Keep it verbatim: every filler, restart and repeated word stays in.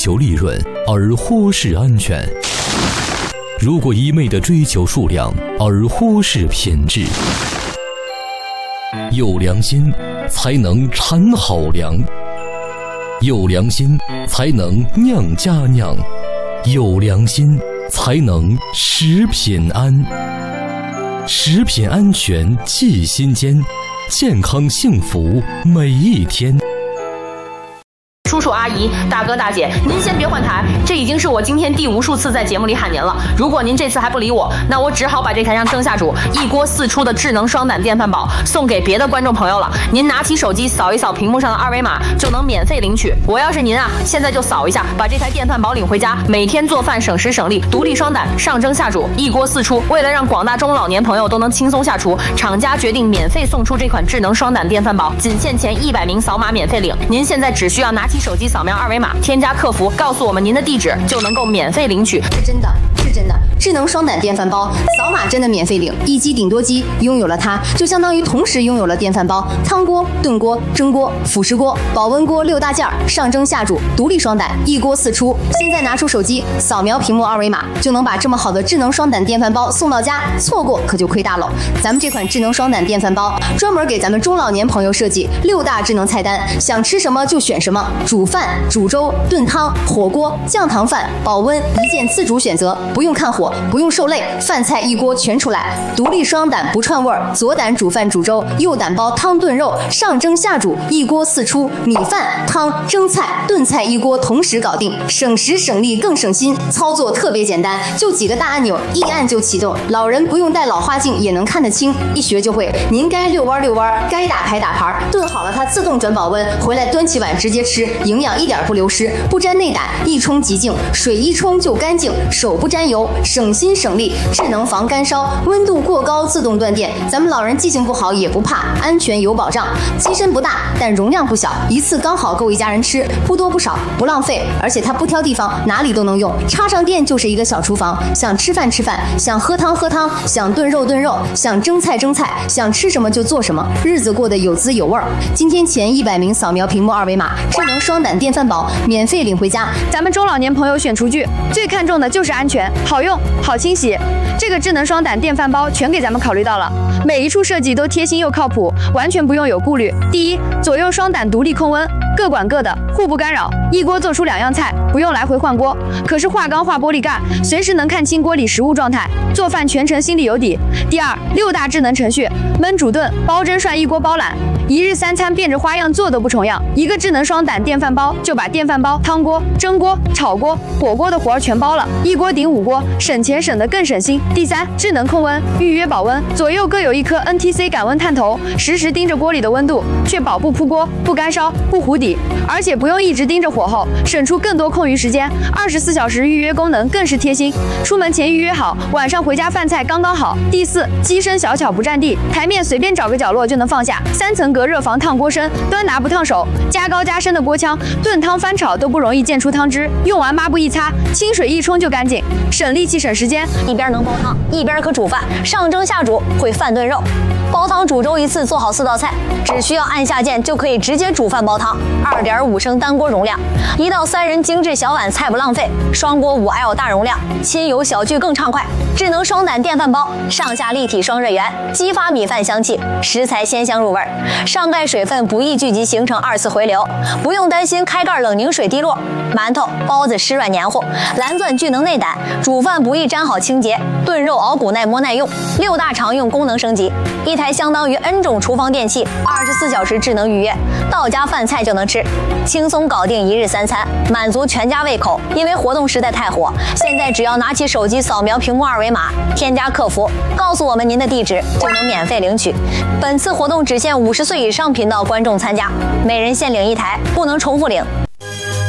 求利润而忽视安全，如果一味地追求数量而忽视品质，有良心才能产好粮，有良心才能酿佳酿，有良心才能食品安。食品安全记心间，健康幸福每一天。 叔叔阿姨、大哥大姐，您先别换台，这已经是我今天第无数次在节目里喊您了。如果您这次还不理我，那我只好把这台上蒸下煮一锅四出的智能双胆电饭煲送给别的观众朋友了。您拿起手机扫一扫屏幕上的二维码，就能免费领取。我要是您啊，现在就扫一下，把这台电饭煲领回家，每天做饭省时省力，独立双胆，上蒸下煮，一锅四出。为了让广大中老年朋友都能轻松下厨，厂家决定免费送出这款智能双胆电饭煲，仅限前一百名扫码免费领。您现在只需要拿起手机扫描二维码，添加客服，告诉我们您的地址，就能够免费领取。 是真的，是真的。智能双胆电饭煲，扫码真的免费领，一机顶多机，拥有了它，就相当于同时拥有了电饭煲、汤锅、炖锅、蒸锅、辅食锅、保温锅六大件儿，上蒸下煮，独立双胆，一锅四出。现在拿出手机，扫描屏幕二维码，就能把这么好的智能双胆电饭煲送到家，错过可就亏大了。咱们这款智能双胆电饭煲专门给咱们中老年朋友设计六大智能菜单，想吃什么就选什么，煮饭、煮粥、炖汤、火锅、酱糖饭、保温，一键自主选择，不用看火，不用受累，饭菜一锅全出来。独立双胆不串味儿，左胆煮饭煮粥，右胆煲汤炖肉，上蒸下煮，一锅四出，米饭、汤、蒸菜、炖菜一锅同时搞定，省时省力更省心，操作特别简单，就几个大按钮，一按就启动，老人不用戴老花镜也能看得清，一学就会。您该遛弯遛弯，该打牌打牌，炖好了它自动转保温，回来端起碗直接吃，营养一点不流失，不沾内胆，一冲即净，水一冲就干净，手不沾油，省心省力，智能防干烧，温度过高自动断电，咱们老人记性不好也不怕，安全有保障。机身不大，但容量不小，一次刚好够一家人吃，不多不少，不浪费，而且它不挑地方，哪里都能用，插上电就是一个小厨房，想吃饭吃饭，想喝汤喝汤，想炖肉炖肉，想蒸菜蒸菜，想吃什么就做什么，日子过得有滋有味儿。今天前一百名扫描屏幕二维码，智能双胆电饭煲免费领回家。 咱们中老年朋友选厨具最看重的就是安全，好用好清洗，这个智能双胆电饭煲全给咱们考虑到了，每一处设计都贴心又靠谱，完全不用有顾虑。第一，左右双胆独立控温，各管各的，互不干扰，一锅做出两样菜，不用来回换锅。可是化钢化玻璃盖，随时能看清锅里食物状态，做饭全程心里有底。第二，六大智能程序，焖煮炖煲蒸涮一锅包揽，一日三餐变着花样做都不重样。一个智能双胆电饭煲就把电饭煲、汤锅、蒸锅、炒锅、火锅的活儿全包了，一锅顶五锅，省钱省得更省心。第三，智能控温，预约保温，左右各有一颗 N T C 感温探头，实时盯着锅里的温度，确保不扑锅、不干烧、不糊底，而且不用一直盯着火候，省出更多空余时间。二十四小时预约功能更是贴心，出门前预约好，晚上回家饭菜刚刚好。第四，机身小巧不占地，台面随便找个角落就能放下，三层隔热防烫锅身，端拿不烫手，加高加深的锅腔，炖汤翻炒都不容易溅出汤汁，用完抹布一擦，清水一冲就干净，省力气省时间， 一边能煲汤，一边可煮饭，上蒸下煮会饭炖肉，煲汤煮粥一次做好四道菜，只需要按下键就可以直接煮饭煲汤。二点五升单锅容量，一到三人精致小碗菜不浪费。双锅五 L 大容量，亲友小聚更畅快。智能双胆电饭煲，上下立体双热源，激发米饭香气，食材鲜香入味。上盖水分不易聚集形成二次回流，不用担心开盖冷凝水滴落。馒头、包子湿软黏糊，蓝钻聚能内胆，煮饭不易粘好清洁，炖肉熬骨耐磨耐用。六大常用功能升级，一台相当于 N 种厨房电器，二十四小时智能预约，到家饭菜就能吃，轻松搞定一日三餐，满足全家胃口。因为活动实在太火，现在只要拿起手机扫描屏幕二维码，添加客服，告诉我们您的地址，就能免费领取。本次活动只限五十岁以上频道观众参加，每人限领一台，不能重复领。